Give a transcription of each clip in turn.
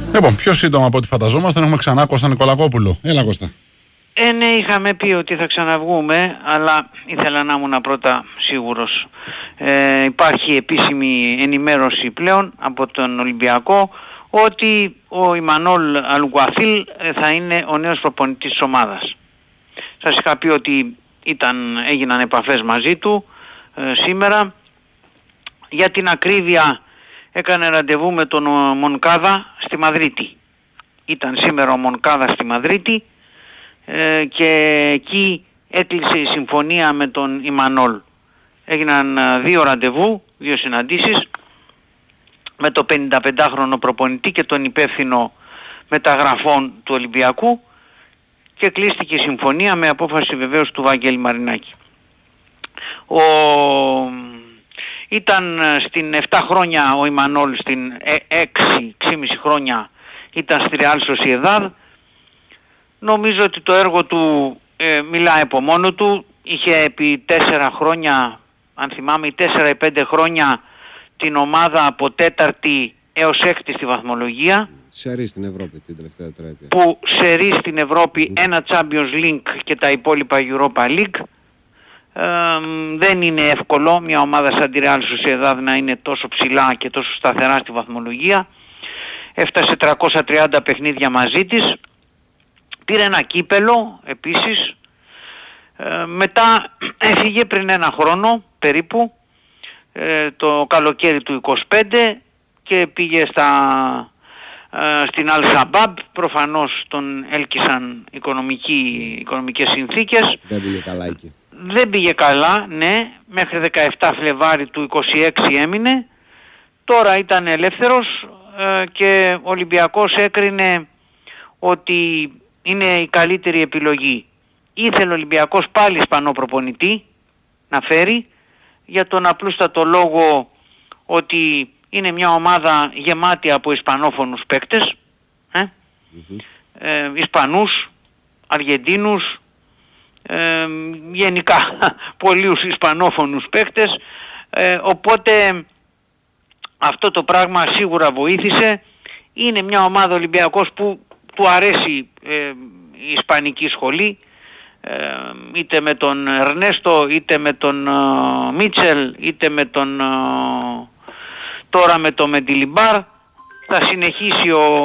Λοιπόν, πιο σύντομα από ό,τι φανταζόμασταν, έχουμε ξανά Κώστα Νικολακόπουλο. Έλα, Κώστα. Ναι, είχαμε πει ότι θα ξαναβγούμε, αλλά ήθελα να ήμουν πρώτα σίγουρος. Υπάρχει επίσημη ενημέρωση πλέον από τον Ολυμπιακό ότι ο Ιμανόλ Αλουγκουαθίλ θα είναι ο νέος προπονητής της ομάδας. Σας είχα πει ότι έγιναν επαφές μαζί του σήμερα. Για την ακρίβεια έκανε ραντεβού με τον Μονκάδα στη Μαδρίτη. Ήταν σήμερα ο Μονκάδα στη Μαδρίτη και εκεί έκλεισε η συμφωνία με τον Ιμανόλ. Έγιναν 2 ραντεβού, 2 συναντήσεις με το 55χρονο προπονητή και τον υπεύθυνο μεταγραφών του Ολυμπιακού και κλείστηκε η συμφωνία με απόφαση βεβαίως του Βαγγέλη Μαρινάκη. Ήταν στην 7 χρόνια ο Ιμανόλ, στην 6,5 χρόνια ήταν στη Real Sociedad. Νομίζω ότι το έργο του μιλάει από μόνο του. Είχε επί 4 χρόνια, αν θυμάμαι, 4-5 χρόνια την ομάδα από 4η έως 6η στη βαθμολογία. Σερί στην Ευρώπη την τελευταία τετραετία. Που σερί στην Ευρώπη, ένα Champions League και τα υπόλοιπα Europa League. Δεν είναι εύκολο μια ομάδα σαν τη Real Sociedad να είναι τόσο ψηλά και τόσο σταθερά στη βαθμολογία. Έφτασε 330 παιχνίδια μαζί της. Πήρε ένα κύπελο επίσης. Μετά έφυγε πριν 1 χρόνο περίπου, το καλοκαίρι του 25, και πήγε στην Al Shabab. Προφανώς τον έλκυσαν οικονομικές συνθήκες. Δεν πήγε καλά εκεί. Δεν πήγε καλά, ναι, μέχρι 17 Φλεβάρι του 26 έμεινε. Τώρα ήταν ελεύθερος και ο Ολυμπιακός έκρινε ότι είναι η καλύτερη επιλογή. Ήθελε ο Ολυμπιακός πάλι Ισπανό προπονητή να φέρει, για τον απλούστατο λόγο ότι είναι μια ομάδα γεμάτη από Ισπανόφωνους παίκτες, Ισπανούς, Αργεντίνους, γενικά πολλούς Ισπανόφωνους παίκτες, οπότε αυτό το πράγμα σίγουρα βοήθησε. Είναι μια ομάδα Ολυμπιακός που του αρέσει η Ισπανική σχολή, είτε με τον Ερνέστο, είτε με τον Μίτσελ, είτε με τον τώρα με το Μεντιλιμπάρ. Θα συνεχίσει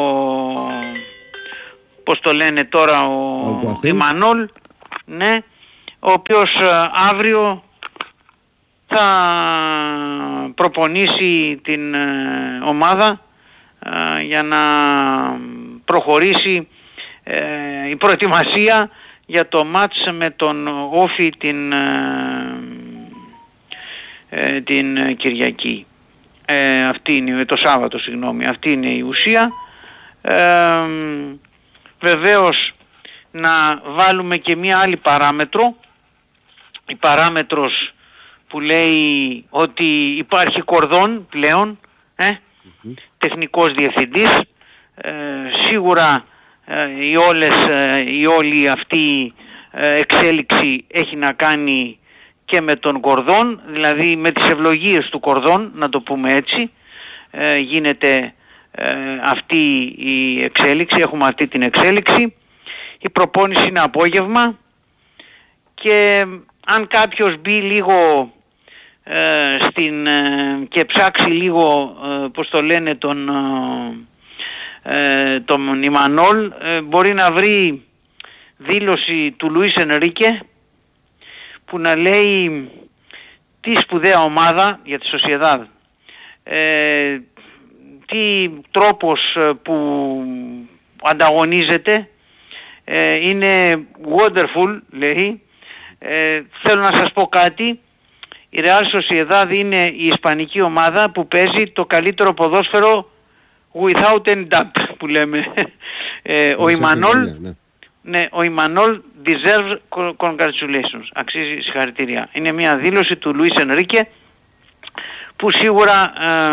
πώς το λένε τώρα, ο Ιμανόλ, ναι, ο οποίος αύριο θα προπονήσει την ομάδα για να προχωρήσει η προετοιμασία για το μάτς με τον Όφι την Κυριακή. Αυτή είναι, το Σάββατο, συγγνώμη. Αυτή είναι η ουσία. Βεβαίως να βάλουμε και μία άλλη παράμετρο. Η παράμετρος που λέει ότι υπάρχει Κορδόν πλέον, τεχνικός διευθυντής. Σίγουρα η όλη αυτή εξέλιξη έχει να κάνει και με τον Κορδόν, δηλαδή με τις ευλογίες του Κορδόν, να το πούμε έτσι, γίνεται αυτή η εξέλιξη, έχουμε αυτή την εξέλιξη. Η προπόνηση είναι απόγευμα και αν κάποιος μπει λίγο και ψάξει λίγο, πώς το λένε, τον Ιμανόλ, μπορεί να βρει δήλωση του Λουίς Ενρίκε που να λέει τι σπουδαία ομάδα για τη Sociedad, τι τρόπος που ανταγωνίζεται, είναι wonderful, λέει. Θέλω να σας πω κάτι, η Real Sociedad είναι η ισπανική ομάδα που παίζει το καλύτερο ποδόσφαιρο without any doubt, που λέμε. Ο Ιμανόλ, ναι, ο Ιμανόλ deserves congratulations, αξίζει συγχαρητήρια. Είναι μια δήλωση του Λουίς Ενρίκε που σίγουρα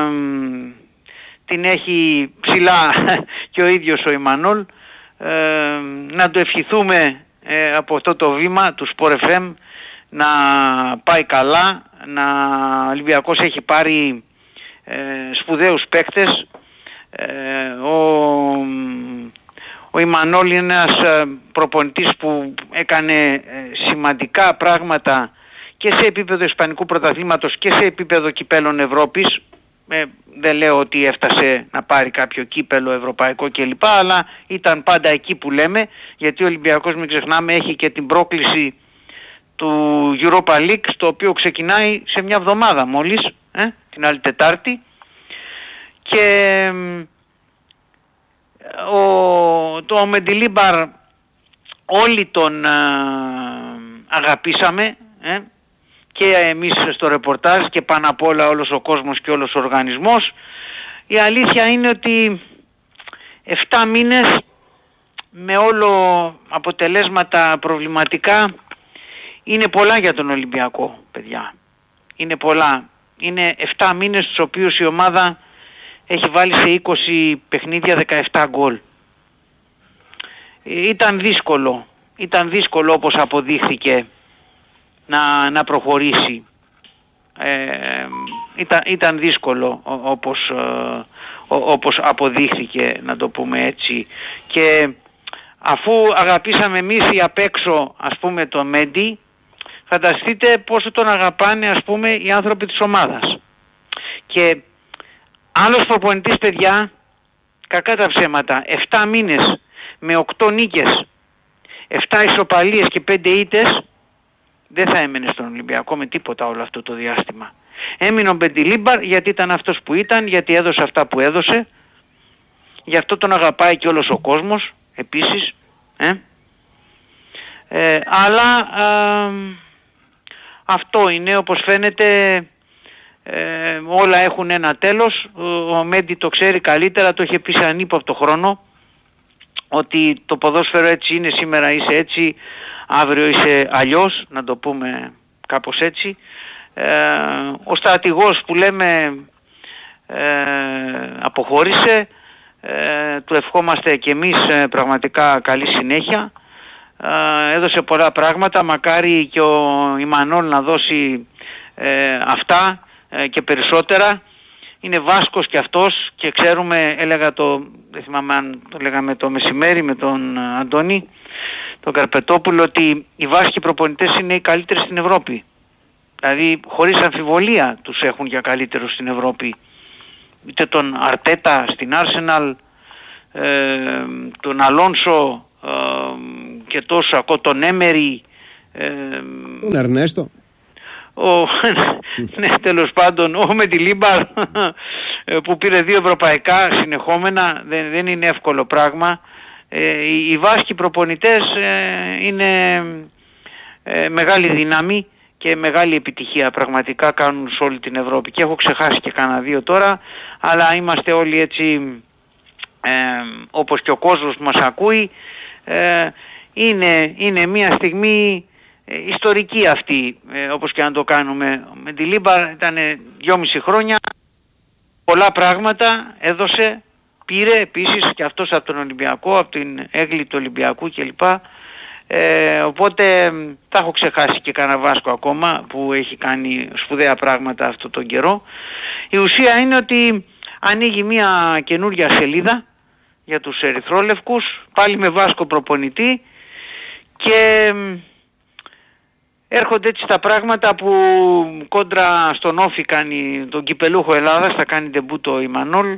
την έχει ψηλά και ο ίδιος ο Ιμανόλ. Να το ευχηθούμε από αυτό το βήμα του Sport FM να πάει καλά. Ο Ολυμπιακός έχει πάρει σπουδαίους παίκτες. Ο Ο Ιμανόλ είναι ένας προπονητής που έκανε σημαντικά πράγματα και σε επίπεδο Ισπανικού Πρωταθλήματος και σε επίπεδο κυπέλλων Ευρώπης. Δεν λέω ότι έφτασε να πάρει κάποιο κύπελλο ευρωπαϊκό κλπ, αλλά ήταν πάντα εκεί που λέμε, γιατί ο Ολυμπιακός, μην ξεχνάμε, έχει και την πρόκληση του Europa League, το οποίο ξεκινάει σε μια εβδομάδα μόλις, την άλλη Τετάρτη, και το Μεντιλίμπαρ όλοι τον αγαπήσαμε, και εμείς στο ρεπορτάζ και πάνω απ' όλα όλος ο κόσμος και όλος ο οργανισμός. Η αλήθεια είναι ότι 7 μήνες με όλο αποτελέσματα προβληματικά είναι πολλά για τον Ολυμπιακό, παιδιά. Είναι πολλά. Είναι 7 μήνες στους οποίους η ομάδα έχει βάλει σε 20 παιχνίδια 17 γκολ. Ήταν δύσκολο όπως αποδείχθηκε να προχωρήσει. Ήταν δύσκολο όπως αποδείχθηκε, να το πούμε έτσι. Και αφού αγαπήσαμε εμείς οι απ' έξω, ας πούμε, το Μέντι, φανταστείτε πόσο τον αγαπάνε, ας πούμε, οι άνθρωποι της ομάδας. Και άλλος προπονητής, παιδιά, κακά τα ψέματα, 7 μήνες με 8 νίκες, 7 ισοπαλίες και 5 ήττες, δεν θα έμενε στον Ολυμπιακό με τίποτα όλο αυτό το διάστημα. Έμεινε ο Μεντιλίμπαρ γιατί ήταν αυτός που ήταν, γιατί έδωσε αυτά που έδωσε, γι' αυτό τον αγαπάει και όλος ο κόσμος επίσης. Αλλά αυτό είναι, όπως φαίνεται, όλα έχουν ένα τέλος. Ο Μέντι το ξέρει καλύτερα, το είχε πει σε ανύποπτο χρόνο, ότι το ποδόσφαιρο έτσι είναι, σήμερα είσαι έτσι, αύριο είσαι αλλιώς, να το πούμε κάπως έτσι. Ο στρατηγός που λέμε αποχώρησε, του ευχόμαστε και εμείς πραγματικά καλή συνέχεια. Έδωσε πολλά πράγματα, μακάρι και ο Ιμανόλ να δώσει αυτά και περισσότερα. Είναι Βάσκος και αυτός και ξέρουμε, δεν θυμάμαι αν το λέγαμε το μεσημέρι με τον Αντώνη, τον Καρπετόπουλο, ότι οι Βάσκοι προπονητές είναι οι καλύτεροι στην Ευρώπη. Δηλαδή χωρίς αμφιβολία τους έχουν για καλύτερους στην Ευρώπη. Είτε τον Αρτέτα στην Arsenal, τον Αλόνσο και τόσο ακόμα, τον Έμερι, τον Ερνέστο. Ναι, τέλος πάντων, ο Μεντιλίμπαρ που πήρε 2 ευρωπαϊκά συνεχόμενα, δεν είναι εύκολο πράγμα. Οι Βάσκοι προπονητές είναι μεγάλη δύναμη και μεγάλη επιτυχία, πραγματικά κάνουν σε όλη την Ευρώπη, και έχω ξεχάσει και κάνα 2 τώρα, αλλά είμαστε όλοι έτσι, όπως και ο κόσμος που μας ακούει, είναι μια στιγμή ιστορική αυτή, όπως και αν το κάνουμε. Με τη Λίμπα ήταν 2,5 χρόνια, πολλά πράγματα έδωσε, πήρε επίσης και αυτός από τον Ολυμπιακό, από την έγκλη του Ολυμπιακού κλπ. Οπότε θα έχω ξεχάσει και κανένα Βάσκο ακόμα που έχει κάνει σπουδαία πράγματα αυτόν τον καιρό. Η ουσία είναι ότι ανοίγει μια καινούρια σελίδα για τους ερυθρόλευκους, πάλι με Βάσκο προπονητή, και έρχονται έτσι τα πράγματα που κόντρα στον Όφη κάνει τον κυπελούχο Ελλάδας, θα κάνει ντεμπούτο η Μανόλ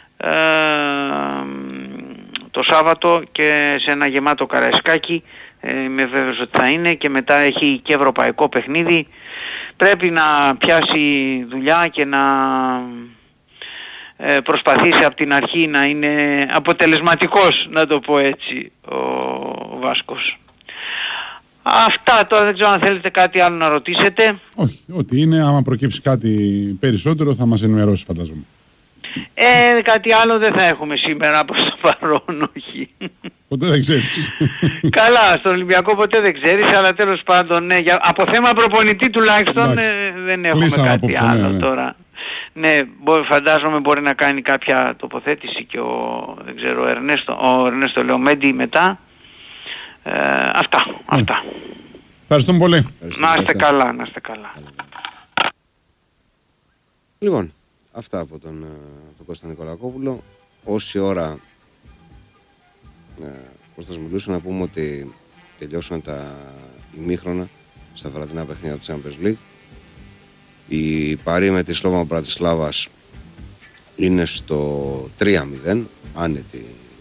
το Σάββατο και σε ένα γεμάτο Καραϊσκάκι, με βέβαιος ότι θα είναι, και μετά έχει και ευρωπαϊκό παιχνίδι. Πρέπει να πιάσει δουλειά και να προσπαθήσει από την αρχή να είναι αποτελεσματικός, να το πω έτσι, ο Βάσκος. Αυτά τώρα, δεν ξέρω αν θέλετε κάτι άλλο να ρωτήσετε. Όχι, ό,τι είναι, άμα προκύψει κάτι περισσότερο θα μας ενημερώσει, φαντάζομαι. Κάτι άλλο δεν θα έχουμε σήμερα προς το παρόν, όχι. Ποτέ δεν ξέρεις. Καλά, στον Ολυμπιακό ποτέ δεν ξέρεις, αλλά τέλος πάντων, ναι, από θέμα προπονητή τουλάχιστον δεν έχουμε κάτι απόψε, άλλο ναι. τώρα. Ναι, φαντάζομαι μπορεί να κάνει κάποια τοποθέτηση και δεν ξέρω, ο Ερνέστο Λεωμέντι μετά. Αυτά. Ευχαριστούμε πολύ. Να είστε καλά, να είστε καλά. Λοιπόν, αυτά από τον Κώστα Νικολακόπουλο. Όση ώρα Κώστας μιλούσε, να πούμε ότι τελειώσαν τα ημίχρονα στα βραδινά παιχνίδια του Champions League. Η Παρί με τη Σλόβα Μπρατισλάβας είναι στο 3-0, άνετη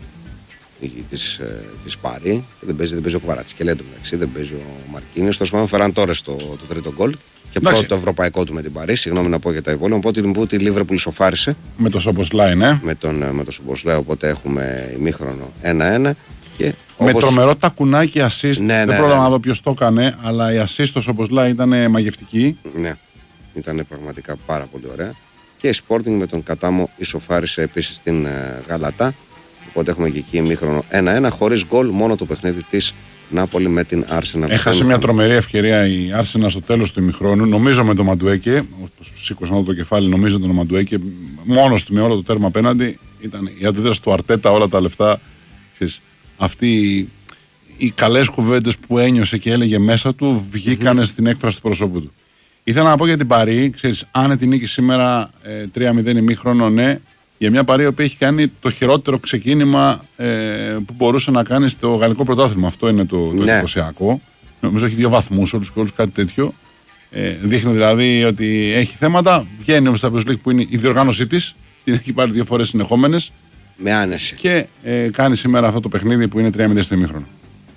της Παρί. Δεν παίζει ο Κβαρατσχέλια, δεν παίζει ο Μαρκίνιος. Τέλος πάντων, φέραν τώρα το τρίτο γκολ και πρώτο ευρωπαϊκό του με την Παρί. Συγγνώμη να πω για τα υπόλοιπα. Οπότε η Λίβερπουλ ισοφάρισε με το Σομποσλάι, ναι. Με το Σομποσλάι, οπότε έχουμε ημίχρονο 1-1. Και με τρομερό τακουνάκι assist. Δεν πρόλαβα να δω ποιος το έκανε, αλλά η assist στο Σομποσλάι ήταν μαγευτική. Ναι, ήταν πραγματικά πάρα πολύ ωραία. Και η Sporting με τον Κατάμο ισοφάρισε επίσης την Γαλατά. Οπότε έχουμε και εκεί ημίχρονο 1-1, χωρίς γκολ, μόνο το παιχνίδι της Νάπολη με την Arsenal. Έχασε μια τρομερή ευκαιρία η Arsenal στο τέλος του ημιχρόνου, νομίζω με τον Μαντουέκε. Σήκωσαν το κεφάλι, νομίζω τον Μαντουέκε. Μόνος του με όλο το τέρμα απέναντι. Ήταν η αντίδραση του Αρτέτα, όλα τα λεφτά. Αυτοί οι καλές κουβέντες που ένιωσε και έλεγε μέσα του βγήκανε στην έκφραση του προσώπου του. Ήθελα να πω για την Παρί, ξέρεις, άνετη νίκη σήμερα 3-0 ημίχρονο, ναι. Για μια Παρί που έχει κάνει το χειρότερο ξεκίνημα που μπορούσε να κάνει στο γαλλικό πρωτάθλημα. Αυτό είναι το εντυπωσιακό. Νομίζω έχει 2 βαθμούς όλους και όλους, κάτι τέτοιο. Δείχνει δηλαδή ότι έχει θέματα. Βγαίνει όμως στα Champions League που είναι η διοργάνωσή της. Την έχει πάρει 2 φορές συνεχόμενες. Με άνεση. Και κάνει σήμερα αυτό το παιχνίδι που είναι 3-0 στο ημίχρονο.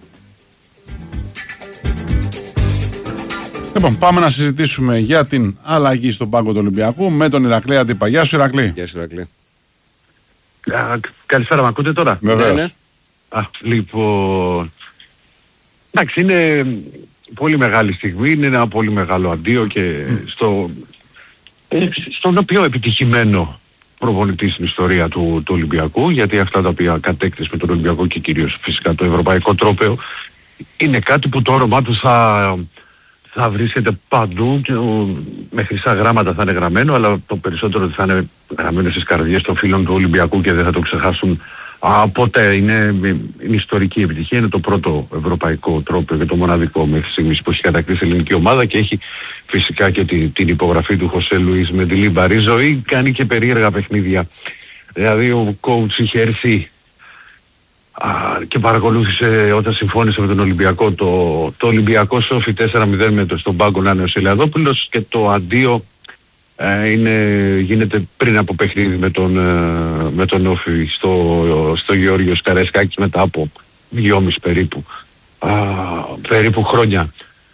Λοιπόν, πάμε να συζητήσουμε για την αλλαγή στον πάγκο του Ολυμπιακού με τον Ηρακλή Αντίπα. Γεια σου, Ηρακλή. Γεια σου, Ηρακλή. Καλησπέρα, με ακούτε τώρα? Βεβαίως. Ναι. Λοιπόν, εντάξει, είναι πολύ μεγάλη στιγμή, είναι ένα πολύ μεγάλο αντίο και στον πιο επιτυχημένο προπονητή στην ιστορία του Ολυμπιακού, γιατί αυτά τα οποία κατέκτησε με τον Ολυμπιακό και κυρίως φυσικά το ευρωπαϊκό τρόπαιο είναι κάτι που το όνομά του θα βρίσκεται παντού και με χρυσά γράμματα θα είναι γραμμένο, αλλά το περισσότερο θα είναι γραμμένο στις καρδιές των φίλων του Ολυμπιακού και δεν θα το ξεχάσουν ποτέ. Είναι ιστορική επιτυχία, είναι το πρώτο ευρωπαϊκό τρόπαιο και το μοναδικό μέχρι στιγμής που έχει κατακτήσει η ελληνική ομάδα και έχει φυσικά και την υπογραφή του Χωσέ Λουίς Μεντιλίμπαρη. Ζωή κάνει και περίεργα παιχνίδια. Δηλαδή ο coach είχε έρθει και παρακολούθησε όταν συμφώνησε με τον Ολυμπιακό το Ολυμπιακό Σόφι 4-0 στον πάγκο να είναι ο Σελιαδόπουλος και το αντίο γίνεται πριν από παιχνίδι με τον Όφι στο Γεώργιο Καραϊσκάκης μετά από 2,5 περίπου χρόνια.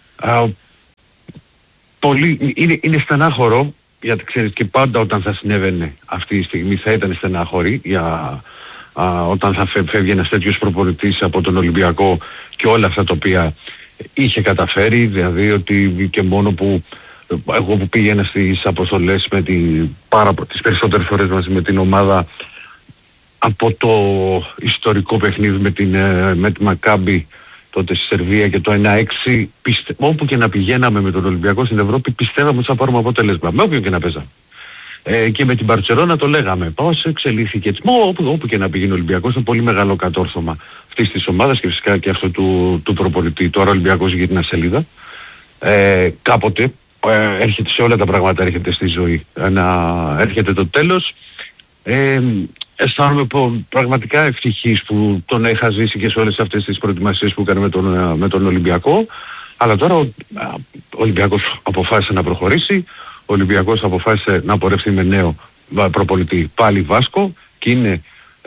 Είναι στενάχωρο, γιατί ξέρεις και πάντα όταν θα συνέβαινε αυτή η στιγμή θα ήταν στενάχωρη όταν θα φεύγει ένας τέτοιος προπονητής από τον Ολυμπιακό και όλα αυτά τα οποία είχε καταφέρει, δηλαδή ότι και μόνο που εγώ που πήγαινα στις αποστολές τις περισσότερες φορές μαζί με την ομάδα από το ιστορικό παιχνίδι με τη Μακάμπι τότε στη Σερβία και το 1-6, όπου και να πηγαίναμε με τον Ολυμπιακό στην Ευρώπη πιστεύαμε ότι θα πάρουμε αποτέλεσμα, με όποιον και να παίζαμε. Και με την Μπαρτσελόνα το λέγαμε, πώς εξελίχθηκε έτσι. Όπου και να πήγαινε ο Ολυμπιακός, είναι πολύ μεγάλο κατόρθωμα αυτής της ομάδας και φυσικά και αυτό του προπονητή. Τώρα ο Ολυμπιακός για την ασελίδα. Κάποτε έρχεται σε όλα τα πράγματα, έρχεται στη ζωή. Έρχεται το τέλος. Αισθάνομαι πραγματικά ευτυχής που τον είχα ζήσει και σε όλες αυτές τις προετοιμασίες που έκανε με τον Ολυμπιακό. Αλλά τώρα ο Ολυμπιακός αποφάσισε να προχωρήσει. Ο Ολυμπιακός αποφάσισε να πορευτεί με νέο προπονητή πάλι Βάσκο και είναι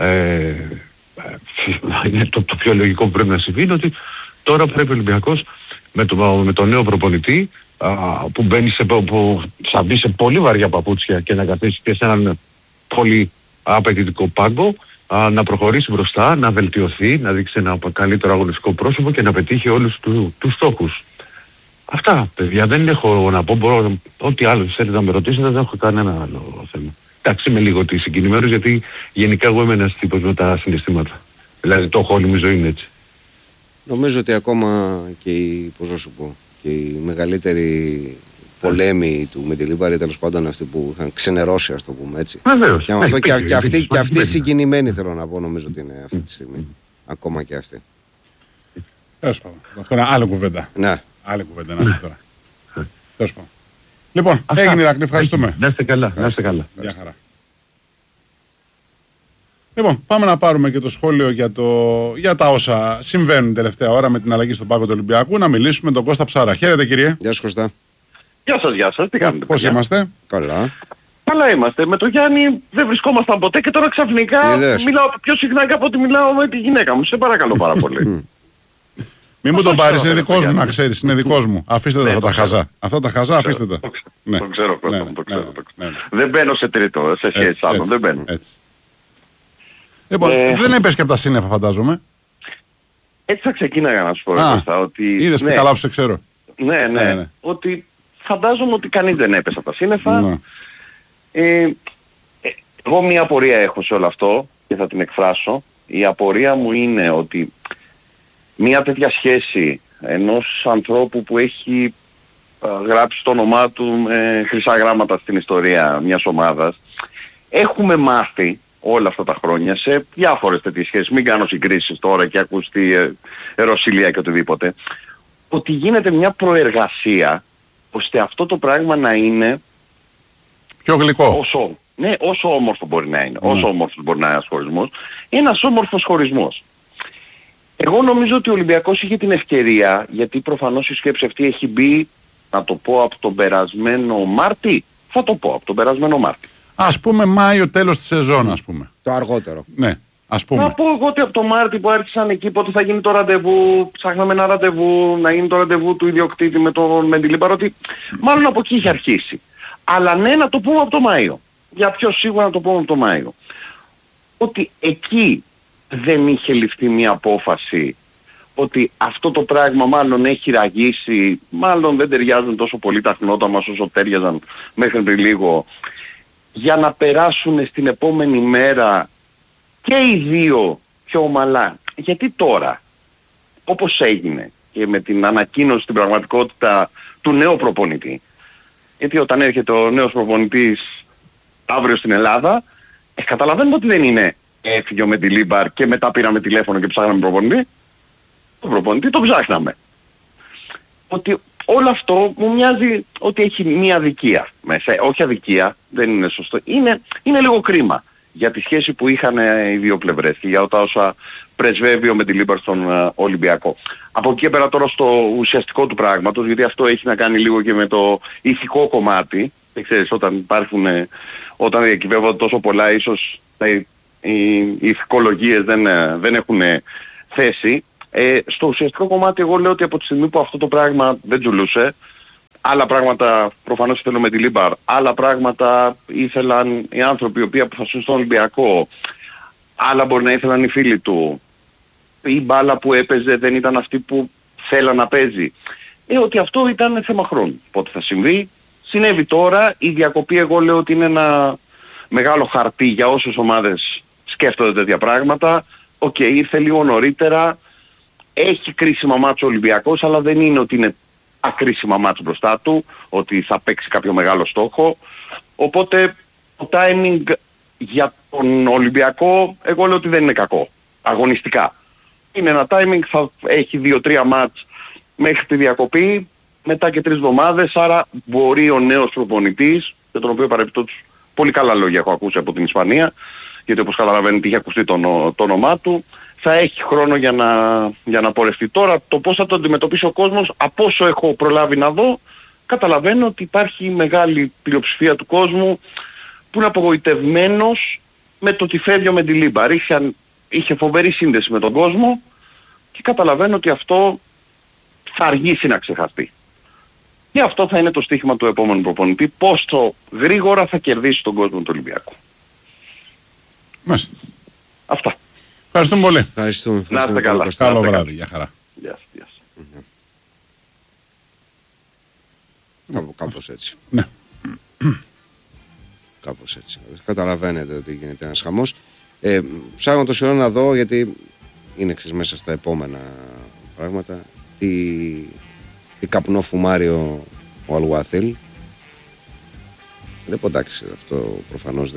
το πιο λογικό που πρέπει να συμβεί είναι ότι τώρα πρέπει ο Ολυμπιακός με τον νέο προπονητή που θα μπει σε πολύ βαριά παπούτσια και να καθίσει και σε έναν πολύ απαιτητικό πάγκο να προχωρήσει μπροστά, να βελτιωθεί, να δείξει ένα καλύτερο αγωνιστικό πρόσωπο και να πετύχει όλους τους στόχους. Αυτά, παιδιά, δεν έχω να πω, ό,τι άλλο θέλετε να με ρωτήσετε, δεν έχω κανένα άλλο θέμα. Εντάξει, είμαι λίγο συγκινημένος γιατί γενικά εγώ είμαι ένας τύπος με τα συναισθήματα. Δηλαδή το έχω όλη μου ζωή είναι έτσι. Νομίζω ότι ακόμα και η μεγαλύτερη πολέμη του Μεντιλίμπαρη τέλος πάντων αυτοί που είχαν ξενερώσει, ας το πούμε έτσι. Βεβαίως. Και αυτοί συγκινημένοι θέλω να πω, νομίζω ότι είναι αυτή τη στιγμή. Ακόμα και αυτοί. Τέλος πάντων. Αυτό είναι άλλη κουβέντα. Ναι. Άλλη κουβέντα να έρθει τώρα. Τέλος πάντων. Λοιπόν, έγινε Ηρακλή, ευχαριστούμε. Να είστε καλά. Γεια χαρά. Λοιπόν, πάμε να πάρουμε και το σχόλιο για τα όσα συμβαίνουν τελευταία ώρα με την αλλαγή στον πάγκο του Ολυμπιακού. Να μιλήσουμε με τον Κώστα Ψάρα. Χαίρετε, κύριε. Γεια σας, Κώστα. Γεια σας. Τι κάνετε? Πώς είμαστε? Καλά. Καλά είμαστε. Με τον Γιάννη δεν βρισκόμασταν ποτέ και τώρα ξαφνικά μιλάω πιο συχνά από ό,τι μιλάω με τη γυναίκα μου. Σε παρακαλώ πάρα πολύ. Μην μου τον πάρεις, είναι δικός μου, να ξέρεις. Είναι δικός μου. Αφήστε τα αυτά τα χαζά. Αυτά τα χαζά, αφήστε τα. Το ξέρω, Κώστα. Δεν μπαίνω σε τρίτο, σε σχέση άλλων. Δεν μπαίνω. Λοιπόν, δεν έπαιζε και από τα σύννεφα, φαντάζομαι. Έτσι θα ξεκίναγα να σου πω, Κώστα, ότι... Είδες που καλά που σε ξέρω. Ναι. Ότι φαντάζομαι ότι κανείς δεν έπεσε από τα σύννεφα. Εγώ μία απορία έχω σε όλο αυτό και θα την εκφράσω. Η απορία μου είναι ότι μία τέτοια σχέση ενός ανθρώπου που έχει γράψει το όνομά του με χρυσά γράμματα στην ιστορία μιας ομάδας, έχουμε μάθει όλα αυτά τα χρόνια σε διάφορες τέτοιες σχέσεις, μην κάνω συγκρίσεις τώρα και ακουστεί ερωσιλία και οτιδήποτε, ότι γίνεται μια προεργασία ώστε αυτό το πράγμα να είναι πιο γλυκό. Όσο όμορφο μπορεί να είναι. Όσο όμορφος μπορεί να είναι ένας χωρισμός. Ένας όμορφος χωρισμός. Εγώ νομίζω ότι ο Ολυμπιακός είχε την ευκαιρία, γιατί προφανώς η σκέψη αυτή έχει μπει, να το πω από τον περασμένο Μάρτι. Θα το πω από τον περασμένο Μάρτι. Ας πούμε Μάιο, τέλος της σεζόν, ας πούμε. Το αργότερο. Ναι, ας πούμε. Να πω εγώ ότι από το Μάρτι που άρχισαν εκεί, πότε θα γίνει το ραντεβού, ψάχναμε ένα ραντεβού, να γίνει το ραντεβού του ιδιοκτήτη με τον Μεντιλίμπαρ, ότι μάλλον από εκεί είχε αρχίσει. Αλλά ναι, να το πούμε από το Μάιο. Για πιο σίγουρα να το πούμε από το Μάιο. Ότι εκεί δεν είχε ληφθεί μια απόφαση ότι αυτό το πράγμα μάλλον έχει ραγίσει, μάλλον δεν ταιριάζουν τόσο πολύ τα χνότα μας όσο ταιριάζαν μέχρι πριν λίγο, για να περάσουν στην επόμενη μέρα και οι δύο πιο ομαλά. Γιατί τώρα, όπως έγινε και με την ανακοίνωση στην πραγματικότητα του νέου προπονητή, γιατί όταν έρχεται ο νέος προπονητής αύριο στην Ελλάδα, καταλαβαίνουμε ότι δεν είναι έφυγε ο Μεντιλίμπαρ και μετά πήραμε τηλέφωνο και ψάχναμε προπονητή. Τον προπονητή τον ψάχναμε. Ότι όλο αυτό μου μοιάζει ότι έχει μία αδικία μέσα. Όχι αδικία, δεν είναι σωστό. Είναι λίγο κρίμα για τη σχέση που είχαν οι δύο πλευρές και για όσα πρεσβεύει ο Μεντιλίμπαρ στον Ολυμπιακό. Από εκεί πέρα τώρα στο ουσιαστικό του πράγματος, γιατί αυτό έχει να κάνει λίγο και με το ηθικό κομμάτι. Δεν ξέρεις, όταν διακυβεύονται τόσο πολλά, ίσως οι ηθικολογίες δεν έχουν θέση. Στο ουσιαστικό κομμάτι εγώ λέω ότι από τη στιγμή που αυτό το πράγμα δεν τζουλούσε, άλλα πράγματα προφανώς ήθελε με τη Λίμπαρ, άλλα πράγματα ήθελαν οι άνθρωποι οι οποίοι αποφασίσουν στον Ολυμπιακό, άλλα μπορεί να ήθελαν οι φίλοι του, η μπάλα που έπαιζε δεν ήταν αυτή που θέλα να παίζει. Ότι αυτό ήταν θέμα χρόνου. Πότε θα συμβεί? Συνέβη τώρα. Η διακοπή εγώ λέω ότι είναι ένα μεγάλο χαρτί για όσες ομάδες σκέφτονται τέτοια πράγματα. Ήρθε λίγο νωρίτερα. Έχει κρίσιμα μάτς ο Ολυμπιακός, αλλά δεν είναι ότι είναι ακρίσιμα μάτς μπροστά του, ότι θα παίξει κάποιο μεγάλο στόχο. Οπότε το timing για τον Ολυμπιακό εγώ λέω ότι δεν είναι κακό, αγωνιστικά. Είναι ένα timing, θα έχει 2-3 μάτς μέχρι τη διακοπή, μετά και 3 εβδομάδες, άρα μπορεί ο νέος προπονητής, για τον οποίο παρεπιπτόντως πολύ καλά λόγια έχω ακούσει από την Ισπανία, γιατί όπως καταλαβαίνετε είχε ακουστεί το όνομά του, θα έχει χρόνο για να πορευτεί. Τώρα το πώς θα το αντιμετωπίσει ο κόσμος, από όσο έχω προλάβει να δω, καταλαβαίνω ότι υπάρχει μεγάλη πλειοψηφία του κόσμου που είναι απογοητευμένος με το ότι φεύγει ο Μεντιλίμπαρ. Είχε φοβερή σύνδεση με τον κόσμο και καταλαβαίνω ότι αυτό θα αργήσει να ξεχαστεί. Και αυτό θα είναι το στοίχημα του επόμενου προπονητή, πόσο γρήγορα θα κερδίσει τον κόσμο του Ολυμπιακού. Μάλιστα. Αυτά. Ευχαριστούμε πολύ. Ευχαριστούμε. Να είστε καλά. Καλό βράδυ. Γεια χαρά. Γεια σας. Κάπως έτσι. Ναι. Κάπως έτσι. Καταλαβαίνετε ότι γίνεται ένας χαμός. Ψάχνω το σειρό να δω, γιατί είναι μέσα στα επόμενα πράγματα, τι καπνό φουμάρει ο Αλουάθιλ. Δεν πω εντάξει, αυτό προφανώς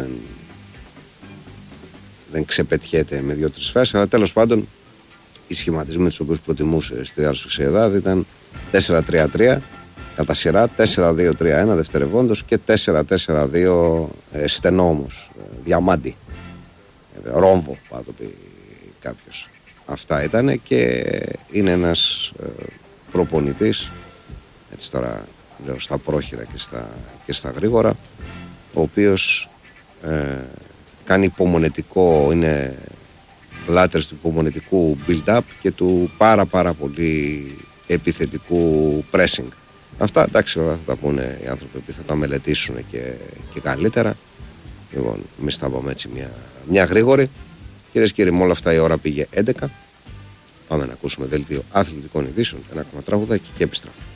δεν ξεπετιέται με 2-3 φάσεις, αλλά τέλος πάντων οι σχηματισμοί τους οποίους προτιμούσε στη Real Sociedad ήταν 4-3-3 κατά σειρά, 4-2-3-1 δευτερευόντως και 4-4-2 στενό όμως, διαμάντι. Ρόμβο, θα το πει κάποιος. Αυτά ήταν και είναι ένας προπονητής, έτσι τώρα λέω στα πρόχειρα και στα γρήγορα, ο οποίος κάνει υπομονετικό, είναι λάτρες του υπομονετικού build-up και του πάρα πολύ επιθετικού pressing. Αυτά εντάξει θα τα πούνε οι άνθρωποι που θα τα μελετήσουν και καλύτερα. Λοιπόν, εμείς τα πάμε έτσι μια γρήγορη. Κυρίες και κύριοι, με όλα αυτά η ώρα πήγε 11. Πάμε να ακούσουμε δελτίο αθλητικών ειδήσεων, ένα ακόμα τραγουδάκι και επιστρέφουμε.